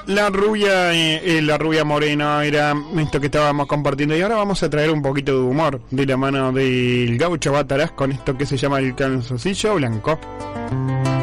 La rubia morena era esto que estábamos compartiendo, y ahora vamos a traer un poquito de humor de la mano del Gaucho Bataraz con esto que se llama el calzoncillo blanco.